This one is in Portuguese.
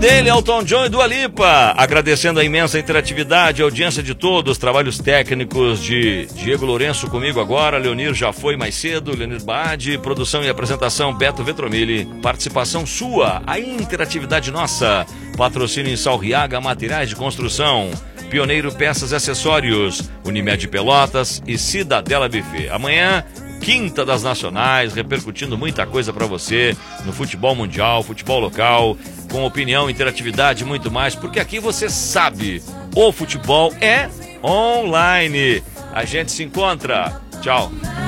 dele, Elton John e Dua Lipa. Agradecendo a imensa interatividade, a audiência de todos, trabalhos técnicos de Diego Lourenço comigo agora, Leonir já foi mais cedo, Leonir Bade, produção e apresentação Beto Vetromilli, participação sua, a interatividade nossa, patrocínio em Salriaga, materiais de construção, Pioneiro Peças e Acessórios, Unimed Pelotas e Cidadela Buffet. Amanhã, Quinta das Nacionais, repercutindo muita coisa para você no futebol mundial, futebol local, com opinião, interatividade e muito mais, porque aqui você sabe, o futebol é online. A gente se encontra. Tchau.